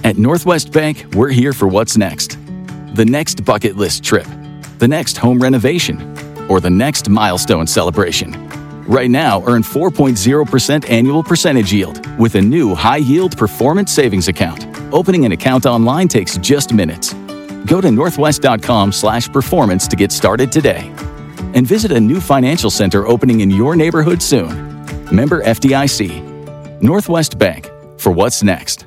At Northwest Bank, we're here for what's next. The next bucket list trip, the next home renovation, or the next milestone celebration. Right now, earn 4.0% annual percentage yield with a new high-yield performance savings account. Opening an account online takes just minutes. Go to northwest.com/performance to get started today. And visit a new financial center opening in your neighborhood soon. Member FDIC. Northwest Bank, for what's next.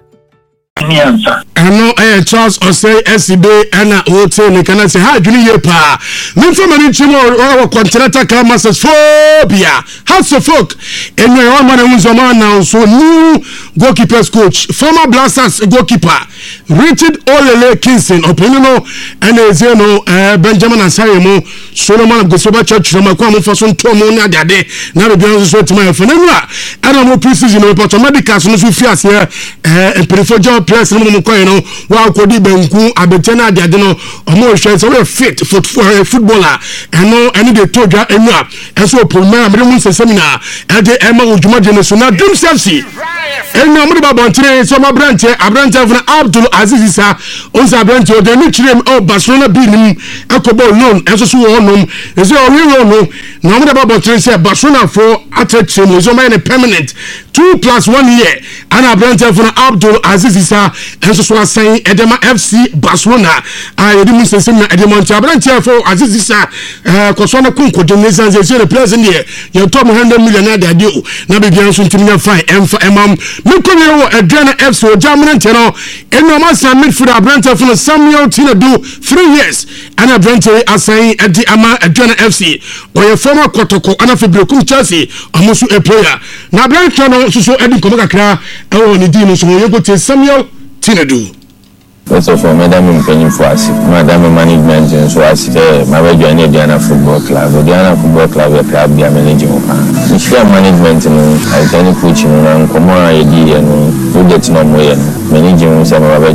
Ano Charles Osei SB ana hotel ni kana se ha dwuni ye pa memfa mani chimo o continental car masters phobia house of folk enwe o ma na unzoma na so new goalkeepers coach former Blasters goalkeeper Richard Olele Kingston opinino ene ezeno Benjamin Asayemo Solomon Gosoba Church from akwa mo faso ntomo na ade na be bian so tima e fana nwa ana mo precision report medical so no fi ase empirifojo players no mo koy no wa ko di benku abete na ade no omo hwe so we fit footballer eno eni de toja enwa enso polma amre mu seminar ade ema ojuma generation dream selfie eno mo de babontre so ma branch funa Abdul Aziz Isa onza branch o de ni chirem o Barcelona binim ekobo loan enso so wonum ese o wi no na mo de babontre se Barcelona for attraction mo so ma permanent 2+1 year ana branch funa Abdul Aziz Isa enso so asan Edema FC Barcelona yedi mu seminar Edema branch for Aziz Isa koso na kunko de nesanze se le place there you top 100 million na de o na be bian so ntimi na fine emfa emam me ko yo Adriana FC o jamana nteno eno ma san midfielder branch for Samuel Tinadu 3 years ana branch asan edi ama Adriana FC o ye former Kotoko ana Febrekum Chelsea amusu a player na branch no so edi ko kakra e o ni di no so ye go te Samuel Tinadu. First of all, Madam Penny Fuasi, Madam Management and Suasi, my regular Diana Football Club, Diana Football Club, a club, they are managing. The share management, I can coach and come on, idea, and do get no more managing some